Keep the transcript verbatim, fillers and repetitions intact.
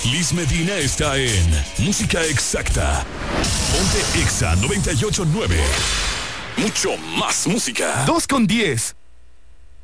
Liz Medina está en Música Exacta. Ponte Exa noventa y ocho punto nueve. Mucho más música. dos con diez.